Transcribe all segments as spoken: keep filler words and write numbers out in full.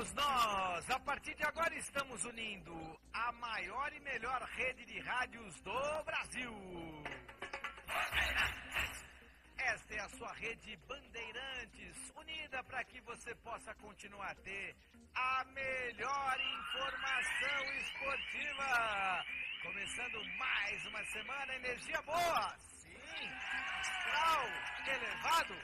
Somos nós! A partir de agora estamos unindo a maior e melhor rede de rádios do Brasil. Esta é a sua rede Bandeirantes, unida para que você possa continuar a ter a melhor informação esportiva. Começando mais uma semana, energia boa. Sim, astral elevado.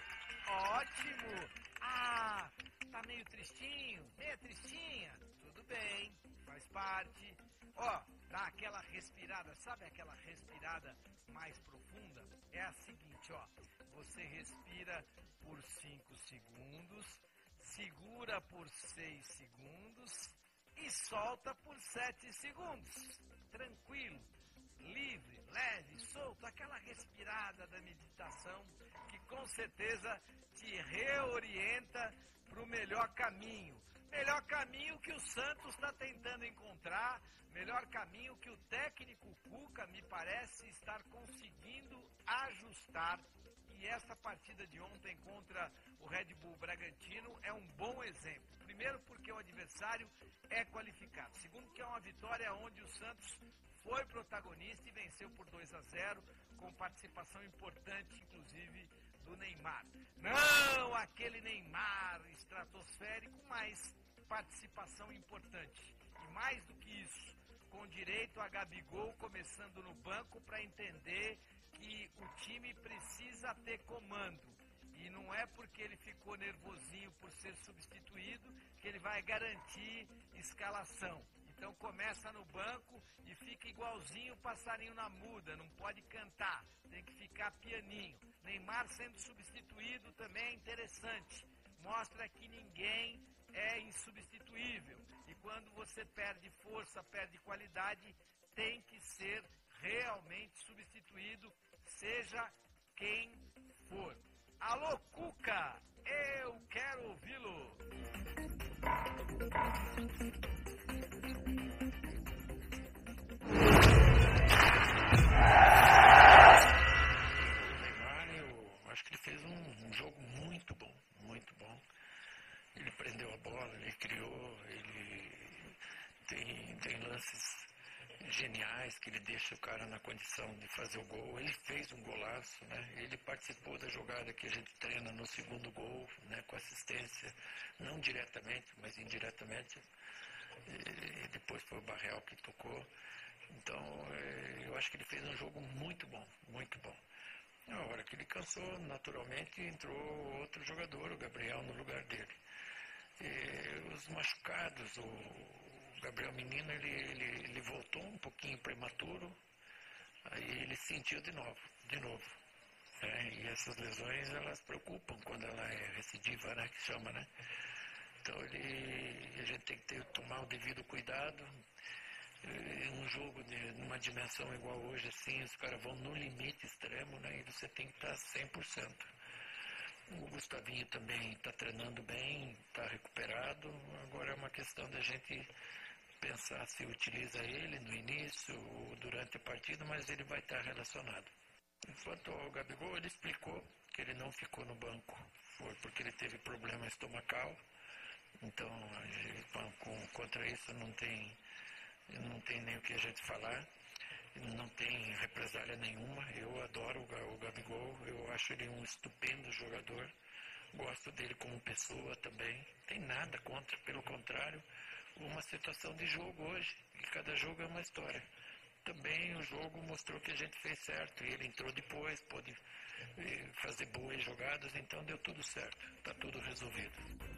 Ótimo. Ah, tá meio tristinho, meio tristinha. Tudo bem, faz parte. Ó, dá aquela respirada, sabe aquela respirada mais profunda? É a seguinte, ó. Você respira por cinco segundos, segura por seis segundos e solta por sete segundos. Tranquilo, livre, leve, solto, aquela respirada da meditação que com certeza te reorienta para o melhor caminho. Melhor caminho que o Santos está tentando encontrar, melhor caminho que o técnico Cuca me parece estar conseguindo ajustar. E essa partida de ontem contra o Red Bull Bragantino é um bom exemplo. Primeiro porque o adversário é qualificado. Segundo que é uma vitória onde o Santos foi protagonista e venceu por dois a zero, com participação importante, inclusive, do Neymar. Não aquele Neymar estratosférico, mas participação importante. E mais do que isso, com direito a Gabigol começando no banco para entender que o time precisa ter comando. E não é porque ele ficou nervosinho por ser substituído que ele vai garantir escalação. Então começa no banco e fica igualzinho o passarinho na muda, não pode cantar, tem que ficar pianinho. Neymar sendo substituído também é interessante, mostra que ninguém é insubstituível. E quando você perde força, perde qualidade, tem que ser realmente substituído, seja quem for. Alô, Cuca, eu quero ouvi-lo. O Neymar, eu acho que ele fez um, um jogo muito bom, muito bom. Ele prendeu a bola, ele criou, ele tem, tem lances geniais que ele deixa o cara na condição de fazer o gol. Ele fez um golaço, né? Ele participou da jogada que a gente treina no segundo gol, né? Com assistência, não diretamente, mas indiretamente. E depois foi o Barreal que tocou. Então, eu acho que ele fez um jogo muito bom, muito bom. Na hora que ele cansou, naturalmente entrou outro jogador, o Gabriel, no lugar dele. E os machucados, o Gabriel Menino, ele, ele, ele voltou um pouquinho prematuro, aí ele sentiu de novo, de novo. É, e essas lesões, elas preocupam quando ela é recidiva, né, que chama, né? Então, ele, a gente tem que ter, tomar o devido cuidado. Em um jogo de numa dimensão igual hoje, assim, os caras vão no limite extremo, né? E você tem que estar cem por cento. O Gustavinho também está treinando bem, está recuperado. Agora é uma questão da gente pensar se utiliza ele no início ou durante a partida, mas ele vai estar relacionado. Enquanto ao Gabigol, ele explicou que ele não ficou no banco. Foi porque ele teve problema estomacal. Então, com, contra isso não tem, não tem nem o que a gente falar. Não tem represália nenhuma. Eu adoro o Gabigol, eu acho ele um estupendo jogador. Gosto dele como pessoa também. Não tem nada contra, pelo contrário, uma situação de jogo hoje. E cada jogo é uma história. Também o jogo mostrou que a gente fez certo. E ele entrou depois, pôde fazer boas jogadas, então deu tudo certo. Está tudo resolvido.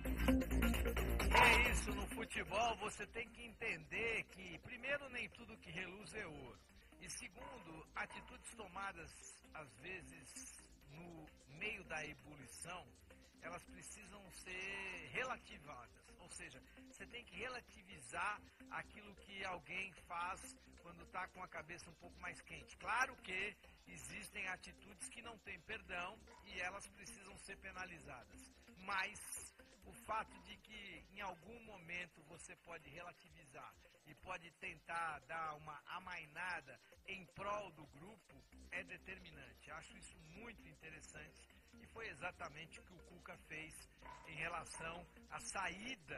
É isso, no futebol você tem que entender que, primeiro, nem tudo que reluz é ouro. E segundo, atitudes tomadas, às vezes, no meio da ebulição, elas precisam ser relativadas. Ou seja, você tem que relativizar aquilo que alguém faz quando está com a cabeça um pouco mais quente. Claro que existem atitudes que não têm perdão e elas precisam ser penalizadas. Mas o fato de que em algum momento você pode relativizar e pode tentar dar uma amainada em prol do grupo é determinante. Acho isso muito interessante e foi exatamente o que o Cuca fez em relação à saída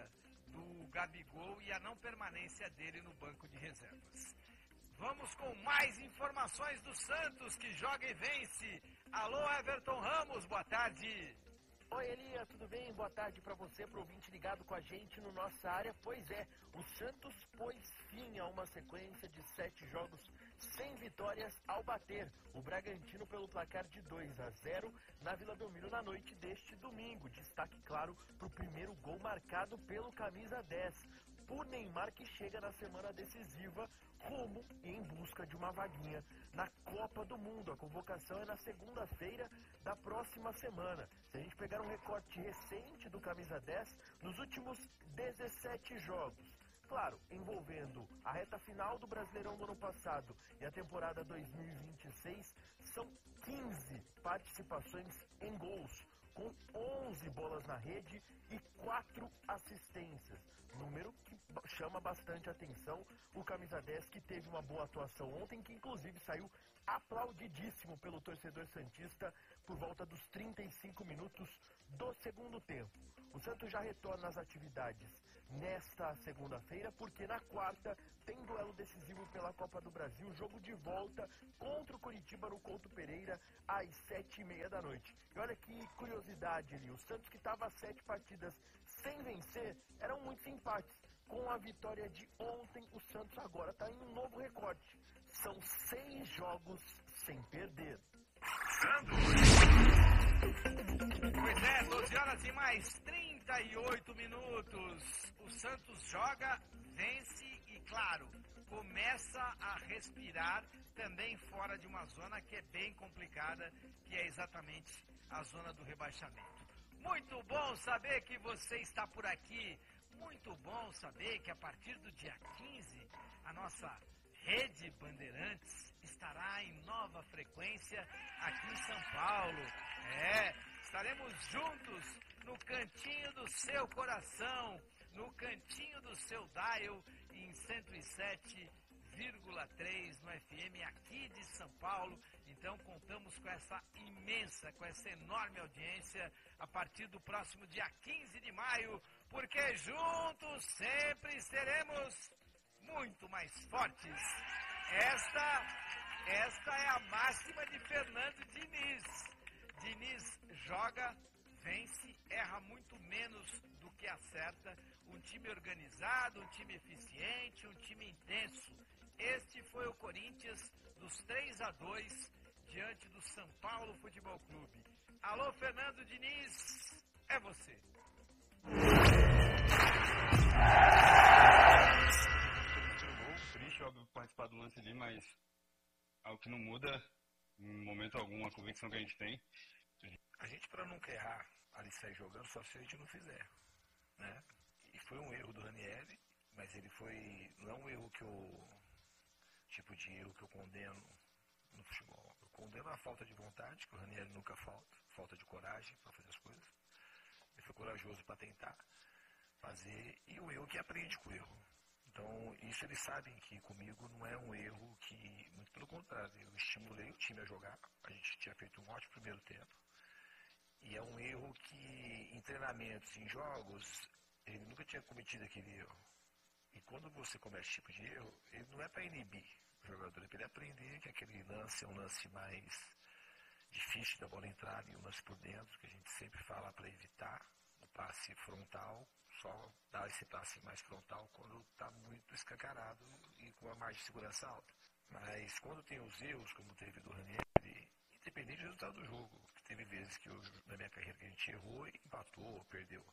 do Gabigol e a não permanência dele no banco de reservas. Vamos com mais informações do Santos, que joga e vence. Alô, Everton Ramos, boa tarde. Oi, Elias, tudo bem? Boa tarde para você, pro ouvinte ligado com a gente no Nossa Área. Pois é, o Santos pôs fim a uma sequência de sete jogos sem vitórias ao bater o Bragantino pelo placar de dois a zero na Vila Belmiro na noite deste domingo. Destaque, claro, para o primeiro gol marcado pelo camisa dez, por Neymar, que chega na semana decisiva rumo e em busca de uma vaguinha na Copa do Mundo. A convocação é na segunda-feira da próxima semana. Se a gente pegar um recorte recente do camisa dez, nos últimos dezessete jogos, claro, envolvendo a reta final do Brasileirão do ano passado e a temporada dois mil e vinte e seis, são quinze participações em gols, com onze bolas na rede e quatro assistências. Número que chama bastante atenção. O camisa dez, que teve uma boa atuação ontem, que inclusive saiu aplaudidíssimo pelo torcedor santista por volta dos trinta e cinco minutos do segundo tempo. O Santos já retorna às atividades nesta segunda-feira, porque na quarta tem duelo decisivo pela Copa do Brasil, jogo de volta contra o Coritiba no Couto Pereira, às sete e meia da noite. E olha que curiosidade ali, o Santos, que estava sete partidas sem vencer, eram muitos empates. Com a vitória de ontem, o Santos agora está em um novo recorte. São seis jogos sem perder. Pois é, doze horas e mais trinta e oito minutos. O Santos joga, vence e, claro, começa a respirar também fora de uma zona que é bem complicada, que é exatamente a zona do rebaixamento. Muito bom saber que você está por aqui. Muito bom saber que a partir do dia quinze, a nossa Rede Bandeirantes estará em nova frequência aqui em São Paulo. É, estaremos juntos no cantinho do seu coração, no cantinho do seu dial, em cento e sete vírgula três no F M aqui de São Paulo. Então contamos com essa imensa, com essa enorme audiência a partir do próximo dia quinze de maio, porque juntos sempre seremos muito mais fortes. Esta, esta é a máxima de Fernando Diniz. Diniz joga, vence, erra muito menos do que acerta. Um time organizado, um time eficiente, um time intenso. Este foi o Corinthians dos três a dois diante do São Paulo Futebol Clube. Alô, Fernando Diniz, é você. Triste, óbvio, participar do lance ali, mas algo que não muda em momento algum a convicção que a gente tem. A gente, para nunca errar ali sair jogando, só se a gente não fizer, né? E foi um erro do Ranieri, mas ele foi, não é um erro que eu, tipo de erro que eu condeno no futebol. Eu condeno a falta de vontade, que o Ranieri nunca falta, falta de coragem para fazer as coisas. Ele foi corajoso para tentar fazer, e o erro que aprende com o erro. Então, isso eles sabem que comigo não é um erro que, muito pelo contrário, eu estimulei o time a jogar. A gente tinha feito um ótimo primeiro tempo. E é um erro que, em treinamentos, em jogos, ele nunca tinha cometido aquele erro. E quando você comete esse tipo de erro, ele não é para inibir o jogador, é para ele aprender que aquele lance é um lance mais difícil da bola entrar e um lance por dentro, que a gente sempre fala para evitar o passe frontal, só dar esse passe mais frontal quando está muito escancarado e com a margem de segurança alta. Mas quando tem os erros, como teve do Ranieri, independente do resultado do jogo, teve vezes que eu, na minha carreira que a gente errou e empatou, perdeu.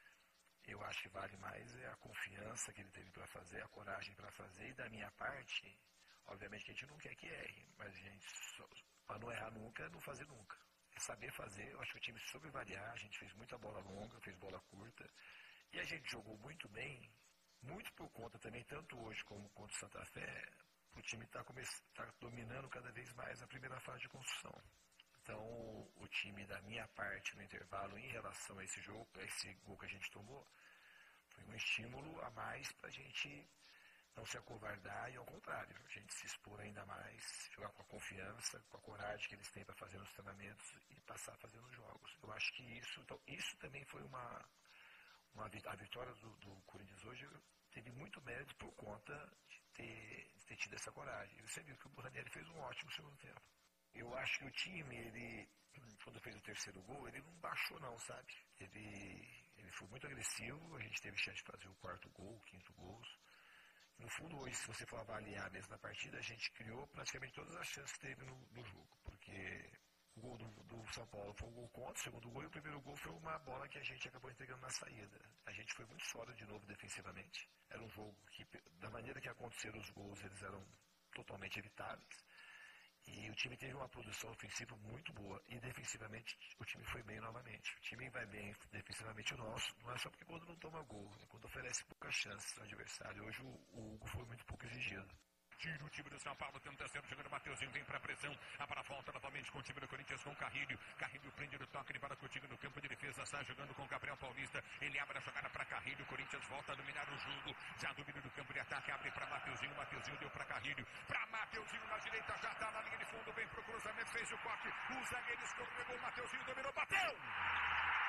Eu acho que vale mais é a confiança que ele teve para fazer, a coragem para fazer, e da minha parte, obviamente que a gente não quer que erre, mas a gente, para não errar nunca, não fazer nunca. É saber fazer. Eu acho que o time soube variar, a gente fez muita bola longa, fez bola curta, e a gente jogou muito bem, muito por conta também, tanto hoje como contra o Santa Fé, o time está tá dominando cada vez mais a primeira fase de construção. Então, o time da minha parte no intervalo em relação a esse jogo, a esse gol que a gente tomou, foi um estímulo a mais para a gente não se acovardar e, ao contrário, a gente se expor ainda mais, jogar com a confiança, com a coragem que eles têm para fazer nos treinamentos e passar a fazer nos jogos. Eu acho que isso, então, isso também foi uma, uma, a vitória do, do Corinthians hoje teve muito mérito por conta de ter, de ter tido essa coragem. E você viu que o Ranieri fez um ótimo segundo tempo. Eu acho que o time, ele, quando fez o terceiro gol, ele não baixou não, sabe? Ele, ele foi muito agressivo, a gente teve chance de fazer o quarto gol, o quinto gol. No fundo, hoje, se você for avaliar mesmo na partida, a gente criou praticamente todas as chances que teve no, no jogo, porque o gol do, do São Paulo foi um gol contra, o segundo gol, e o primeiro gol foi uma bola que a gente acabou entregando na saída. A gente foi muito sólido de novo defensivamente. Era um jogo que, da maneira que aconteceram os gols, eles eram totalmente evitáveis. E o time teve uma produção ofensiva muito boa. E defensivamente o time foi bem novamente. O time vai bem defensivamente o nosso. Não é só porque quando não toma gol, é quando oferece poucas chances ao adversário. Hoje o, o Hugo foi muito pouco exigido. Tira o time do São Paulo, tenta terceiro, chegando o Mateuzinho, vem pra pressão, a para a volta novamente com o time do Corinthians, com o Carrilho, Carrilho prende no toque, ele para contigo no campo de defesa, sai jogando com o Gabriel Paulista, ele abre a jogada para Carrilho, Corinthians volta a dominar o jogo, já domina no campo de ataque, abre para Mateuzinho, Mateuzinho deu para Carrilho, para Mateuzinho na direita, já tá na linha de fundo, vem pro cruzamento, fez o corte, o zagueiro escorregou, Mateuzinho dominou, bateu!